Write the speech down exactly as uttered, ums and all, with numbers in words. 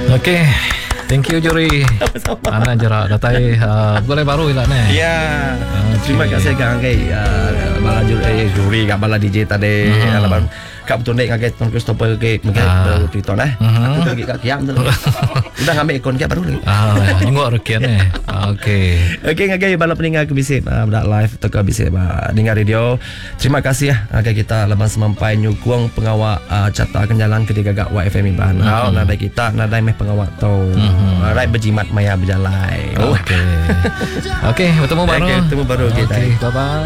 Okey. Thank you Juri. Ana jera datai uh, boleh baru ilah ni. Ya. Okay. Terima kasih kang kai uh, bala juri eh, juri kat bala D J tadi. Mhm. Alaban kap betul nek ngaget Tuan Christopher ke mungkin Ah. cerita nah. Mhm. Aku pergi kat kiam tu. Udah ngambil ikon kiam baru ni. Ah, jenguk rekian ni. Okey. Okey ngagai bala pendengar ke bisik uh, dak live atau bisik uh, dengar radio. Terima kasih ya ngagai kita lepas semampai nyukung pengawal uh, catakan jalan ke gagak Y F M Iban. Mhm. Nadai kita nadai meh pengawal tau. Mhm. Uh, Rai berjimat maya berjalai. Oh. Okey. Okey, bertemu baru. Okey, bertemu baru kita. Okey, bye bye.